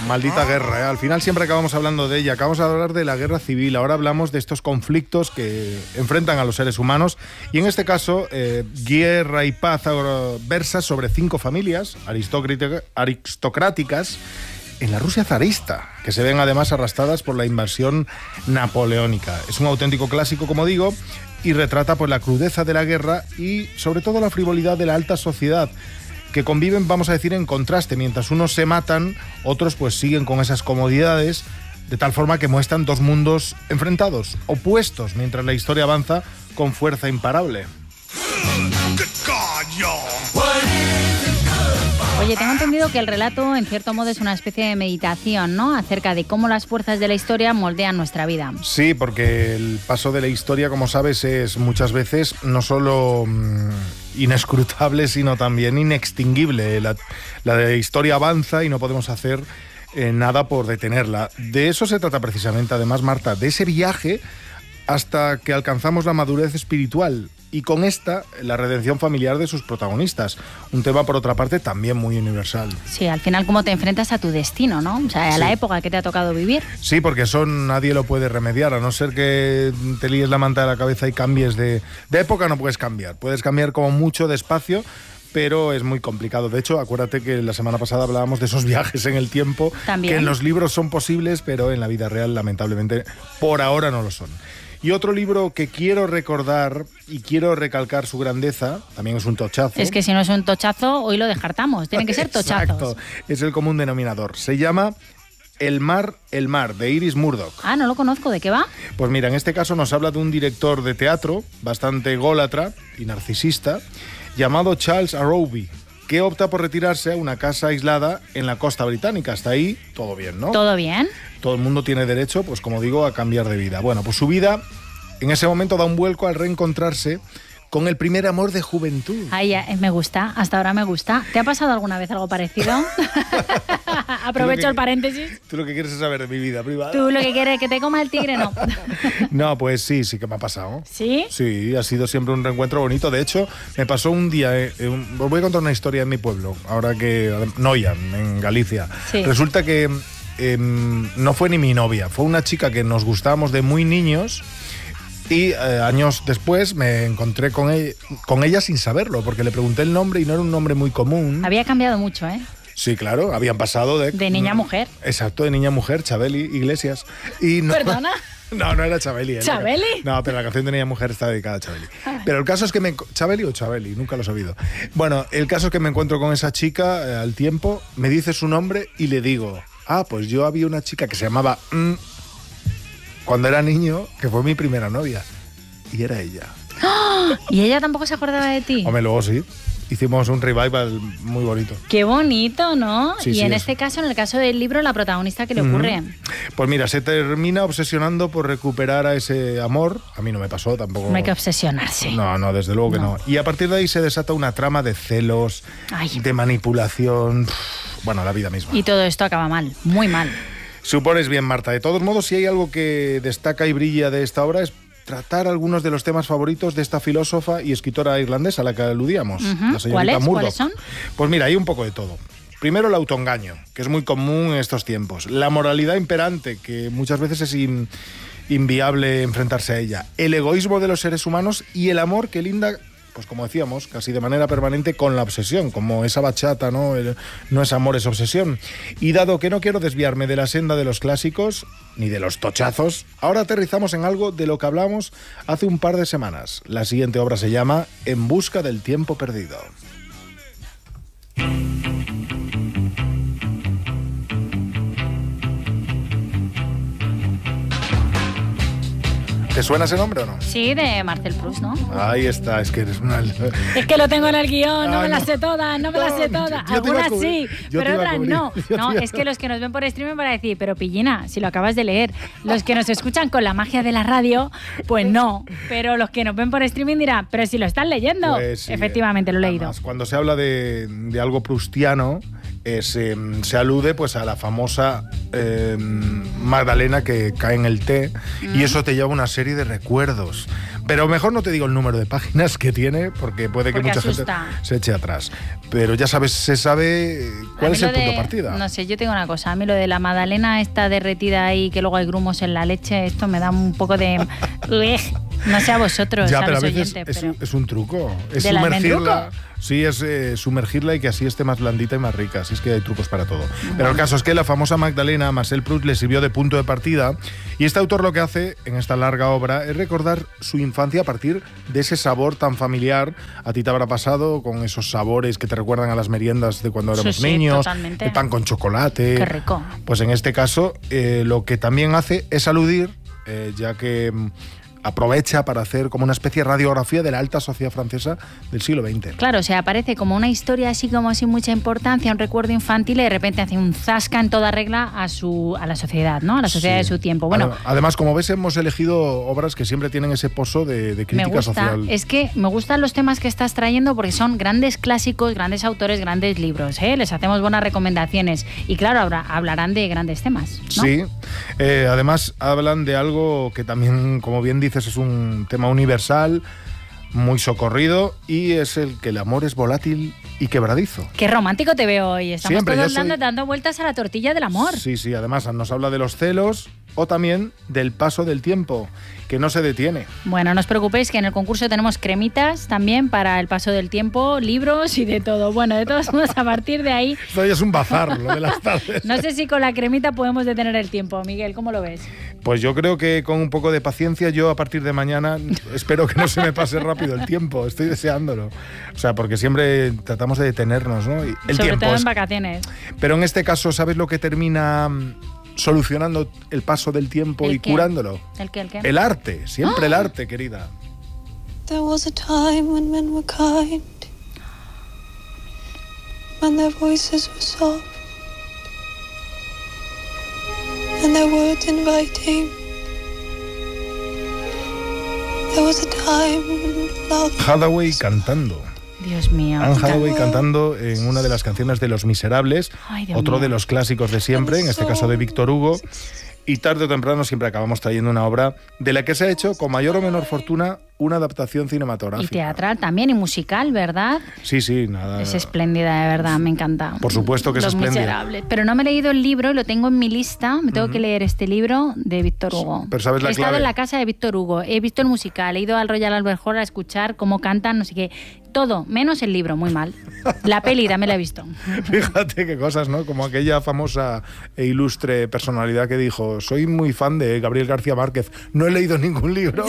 Maldita guerra, ¿eh? Al final siempre acabamos hablando de ella. Acabamos de hablar de la guerra civil. Ahora hablamos de estos conflictos que enfrentan a los seres humanos. Y en este caso, Guerra y Paz versa sobre 5 familias aristocráticas en la Rusia zarista, que se ven además arrastradas por la invasión napoleónica. Es un auténtico clásico, como digo, y retrata pues la crudeza de la guerra y sobre todo la frivolidad de la alta sociedad, que conviven, vamos a decir, en contraste. Mientras unos se matan, otros pues siguen con esas comodidades, de tal forma que muestran 2 mundos enfrentados, opuestos, mientras la historia avanza con fuerza imparable. Oye, tengo entendido que el relato, en cierto modo, es una especie de meditación, ¿no?, acerca de cómo las fuerzas de la historia moldean nuestra vida. Sí, porque el paso de la historia, como sabes, es muchas veces no solo inescrutable, sino también inextinguible. La historia avanza y no podemos hacer nada por detenerla. De eso se trata precisamente, además, Marta, de ese viaje hasta que alcanzamos la madurez espiritual. Y con esta, la redención familiar de sus protagonistas. Un tema, por otra parte, también muy universal. Sí, al final, cómo te enfrentas a tu destino, ¿no? O sea, a la época que te ha tocado vivir. Sí, porque eso nadie lo puede remediar, a no ser que te líes la manta de la cabeza y cambies de época. No puedes cambiar. Puedes cambiar como mucho despacio, pero es muy complicado. De hecho, acuérdate que la semana pasada hablábamos de esos viajes en el tiempo, ¿también? Que en los libros son posibles, pero en la vida real, lamentablemente, por ahora no lo son. Y otro libro que quiero recordar y quiero recalcar su grandeza, también es un tochazo. Es que si no es un tochazo, hoy lo descartamos. Tienen que ser tochazos. Exacto, es el común denominador. Se llama El mar, de Iris Murdoch. Ah, no lo conozco. ¿De qué va? Pues mira, en este caso nos habla de un director de teatro bastante ególatra y narcisista llamado Charles Arroby, que opta por retirarse a una casa aislada en la costa británica. Hasta ahí, todo bien, ¿no? ¿Todo bien? Todo el mundo tiene derecho, pues como digo, a cambiar de vida. Bueno, pues su vida en ese momento da un vuelco al reencontrarse con el primer amor de juventud. Ay, me gusta, hasta ahora me gusta. ¿Te ha pasado alguna vez algo parecido? Aprovecho el paréntesis. Tú lo que quieres es saber de mi vida privada. Tú lo que quieres es que te coma el tigre, no. No, pues sí que me ha pasado. ¿Sí? Sí, ha sido siempre un reencuentro bonito. De hecho, me pasó un día, os voy a contar una historia en mi pueblo, ahora que Noia, en Galicia. Sí. Resulta que no fue ni mi novia, fue una chica que nos gustábamos de muy niños. Y años después me encontré con ella sin saberlo, porque le pregunté el nombre y no era un nombre muy común. Había cambiado mucho, ¿eh? Sí, claro, habían pasado de niña a mujer. Exacto, de niña a mujer, Chabeli Iglesias. Y no, ¿perdona? No era Chabeli. ¿Chabeli? No, pero la canción de niña a mujer está dedicada a Chabeli. Pero el caso es que ¿Chabeli o Chabeli? Nunca lo he sabido. Bueno, el caso es que me encuentro con esa chica al tiempo, me dice su nombre y le digo, pues yo había una chica que se llamaba... cuando era niño, que fue mi primera novia. Y era ella. ¡Oh! ¿Y ella tampoco se acordaba de ti? Hombre, luego sí. Hicimos un revival muy bonito. Qué bonito, ¿no? Sí, y en es. este caso, en el caso del libro, la protagonista, ¿qué le ocurre? Pues mira, se termina obsesionando por recuperar a ese amor. A mí no me pasó tampoco. No hay que obsesionarse. No, desde luego que no. Y a partir de ahí se desata una trama de celos, de manipulación. Bueno, la vida misma. Y todo esto acaba mal, muy mal. Supones bien, Marta. De todos modos, si hay algo que destaca y brilla de esta obra es tratar algunos de los temas favoritos de esta filósofa y escritora irlandesa a la que aludíamos, la señorita Murdoch. ¿Cuáles son? Pues mira, hay un poco de todo. Primero, el autoengaño, que es muy común en estos tiempos. La moralidad imperante, que muchas veces es inviable enfrentarse a ella. El egoísmo de los seres humanos y el amor que linda, pues como decíamos, casi de manera permanente con la obsesión, como esa bachata, ¿no? No es amor, es obsesión. Y dado que no quiero desviarme de la senda de los clásicos, ni de los tochazos, ahora aterrizamos en algo de lo que hablamos hace un par de semanas. La siguiente obra se llama En busca del tiempo perdido. ¿Te suena ese nombre o no? Sí, de Marcel Proust, ¿no? Ahí está, es que eres una... Es que lo tengo en el guión, no me las sé todas, no me las sé todas. Algunas sí, pero otras no. No, es que los que nos ven por streaming van a decir, pero Pillina, si lo acabas de leer. Los que nos escuchan con la magia de la radio, pues no. Pero los que nos ven por streaming dirán, pero si lo están leyendo. Pues sí, efectivamente, lo he leído. Además, cuando se habla de algo proustiano, se alude pues a la famosa Magdalena que cae en el té y eso te lleva una serie de recuerdos. Pero mejor no te digo el número de páginas que tiene, porque puede que mucha asusta. gente se eche atrás. Pero ya sabes, se sabe cuál es el punto de partida. No sé, yo tengo una cosa. A mí lo de la magdalena está derretida ahí, que luego hay grumos en la leche, esto me da un poco de... No sé a vosotros, ya, a pero los a veces oyentes. es un truco. Es ¿Del sumergirla. Sí, es sumergirla y que así esté más blandita y más rica. Así es que hay trucos para todo. Bueno. Pero el caso es que la famosa Magdalena, Marcel Proust, le sirvió de punto de partida. Y este autor lo que hace en esta larga obra es recordar su infancia a partir de ese sabor tan familiar. A ti te habrá pasado con esos sabores que te recuerdan a las meriendas de cuando éramos niños. Totalmente. El pan con chocolate. Qué rico. Pues en este caso lo que también hace es aludir, ya que... aprovecha para hacer como una especie de radiografía de la alta sociedad francesa del siglo XX. Claro, o sea, aparece como una historia así como sin mucha importancia, un recuerdo infantil y de repente hace un zasca en toda regla a la sociedad, ¿no? A la sociedad de su tiempo. Bueno, además, como ves, hemos elegido obras que siempre tienen ese pozo de crítica social. Es que me gustan los temas que estás trayendo porque son grandes clásicos, grandes autores, grandes libros, ¿eh? Les hacemos buenas recomendaciones y claro, hablarán de grandes temas, ¿no? Sí, además hablan de algo que también, como bien dices, es un tema universal, muy socorrido, y es el que el amor es volátil y quebradizo. Qué romántico te veo hoy. Estamos siempre, todos dando vueltas a la tortilla del amor. Sí, sí, además nos habla de los celos o también del paso del tiempo, que no se detiene. Bueno, no os preocupéis que en el concurso tenemos cremitas también para el paso del tiempo, libros y de todo. Bueno, de todos modos, a partir de ahí... Esto ya es un bazar, lo de las tardes. No sé si con la cremita podemos detener el tiempo. Miguel, ¿cómo lo ves? Pues yo creo que con un poco de paciencia, yo a partir de mañana espero que no se me pase rápido el tiempo. Estoy deseándolo. O sea, porque siempre tratamos de detenernos, ¿no? Y el sobre tiempo todo en vacaciones. Pero en este caso, ¿sabes lo que termina solucionando el paso del tiempo y curándolo? ¿El qué? El arte, siempre el arte, querida. There was a time when men were kind, when their voices were soft, and their words inviting. There was a time when love... Hathaway cantando. Dios mío. Anne Hathaway cantando en una de las canciones de Los Miserables, otro de los clásicos de siempre, en este caso de Víctor Hugo. Y tarde o temprano siempre acabamos trayendo una obra de la que se ha hecho, con mayor o menor fortuna, una adaptación cinematográfica. Y teatral también, y musical, ¿verdad? Sí, sí, nada. Es espléndida, de verdad, me encanta. Por supuesto que es espléndida. Los Miserables. Pero no me he leído el libro, lo tengo en mi lista, me tengo que leer este libro de Víctor Hugo. Pero ¿sabes la clave? He estado en la casa de Víctor Hugo, he visto el musical, he ido al Royal Albert Hall a escuchar cómo cantan, no sé qué. Todo, menos el libro, muy mal. La peli también la he visto. Fíjate qué cosas, ¿no? Como aquella famosa e ilustre personalidad que dijo: soy muy fan de Gabriel García Márquez, no he leído ningún libro.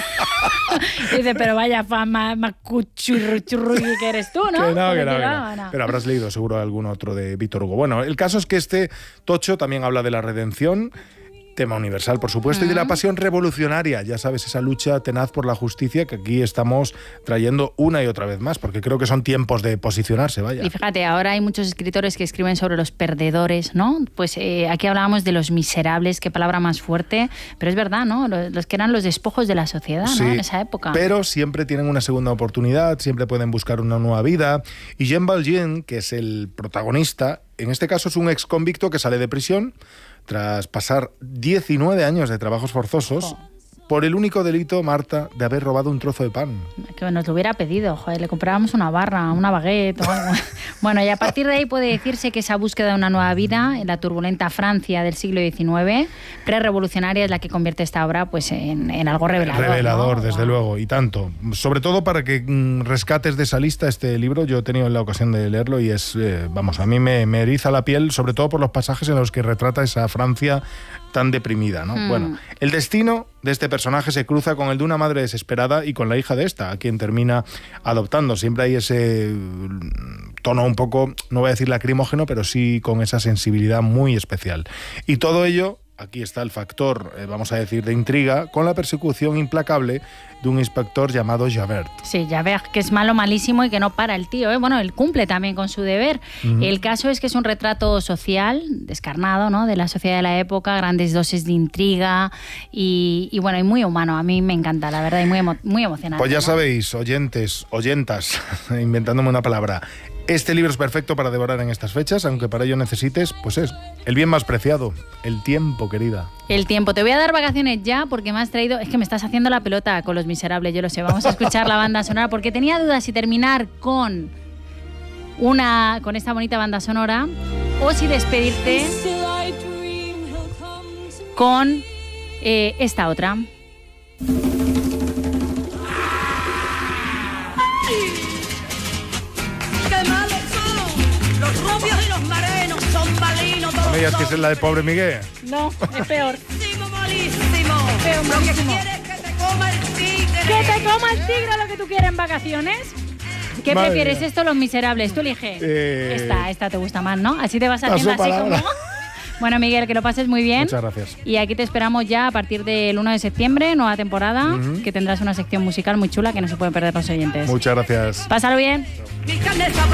Dice, pero vaya fama, macuchurru que eres tú, ¿no? Que no. Pero habrás leído seguro algún otro de Víctor Hugo. Bueno, el caso es que este tocho también habla de la redención, tema universal, por supuesto, y de la pasión revolucionaria. Ya sabes, esa lucha tenaz por la justicia que aquí estamos trayendo una y otra vez más, porque creo que son tiempos de posicionarse, vaya. Y fíjate, ahora hay muchos escritores que escriben sobre los perdedores, ¿no? Pues aquí hablábamos de los miserables, qué palabra más fuerte, pero es verdad, ¿no? Los que eran los despojos de la sociedad, sí, ¿no? En esa época. Pero siempre tienen una segunda oportunidad, siempre pueden buscar una nueva vida. Y Jean Valjean, que es el protagonista, en este caso es un ex convicto que sale de prisión tras pasar 19 años de trabajos forzosos por el único delito, Marta, de haber robado un trozo de pan. Que nos lo hubiera pedido, joder, le comprábamos una barra, una baguette o algo. Bueno, y a partir de ahí puede decirse que esa búsqueda de una nueva vida en la turbulenta Francia del siglo XIX, prerevolucionaria, es la que convierte esta obra pues en algo revelador. Revelador, ¿no? desde luego, y tanto. Sobre todo para que rescates de esa lista este libro. Yo he tenido la ocasión de leerlo y es, vamos, a mí me eriza la piel, sobre todo por los pasajes en los que retrata esa Francia tan deprimida, ¿no? Bueno, el destino de este personaje se cruza con el de una madre desesperada y con la hija de esta, a quien termina adoptando. Siempre hay ese tono un poco, no voy a decir lacrimógeno, pero sí con esa sensibilidad muy especial. Y todo ello, aquí está el factor, vamos a decir, de intriga, con la persecución implacable de un inspector llamado Javert. Sí, Javert, que es malo, malísimo y que no para el tío, ¿eh? Bueno, él cumple también con su deber. El caso es que es un retrato social, descarnado, ¿no? De la sociedad de la época, grandes dosis de intriga y bueno, y muy humano. A mí me encanta, la verdad, y muy emocionante. Pues ya ¿no? sabéis, oyentes, oyentas, inventándome una palabra, Este libro es perfecto para devorar en estas fechas, aunque para ello necesites, pues es el bien más preciado, el tiempo, querida. El tiempo. Te voy a dar vacaciones ya porque me has traído... Es que me estás haciendo la pelota con Los Miserables, yo lo sé. Vamos a escuchar la banda sonora porque tenía dudas si terminar con esta bonita banda sonora o si despedirte con esta otra. Los rubios y los morenos son malinos. ¿No me digas que es la de Pobre Miguel? No, es peor. Malísimo. Lo que quieres que te coma el tigre. ¿Que te coma el tigre lo que tú quieres en vacaciones? ¿Qué Madre prefieres, mía. esto o Los Miserables? Tú elige. Esta te gusta más, ¿no? Así te vas haciendo así como... Bueno, Miguel, que lo pases muy bien. Muchas gracias. Y aquí te esperamos ya a partir del 1 de septiembre, nueva temporada, que tendrás una sección musical muy chula que no se pueden perder los oyentes. Muchas gracias. Pásalo bien. Mi carne sabrá.